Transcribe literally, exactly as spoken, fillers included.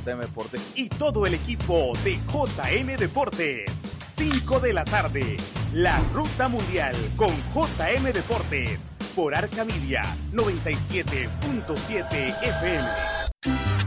J M Deportes y todo el equipo de J M Deportes. cinco de la tarde, la Ruta Mundial con J M Deportes por Arca Media noventa y siete punto siete F M.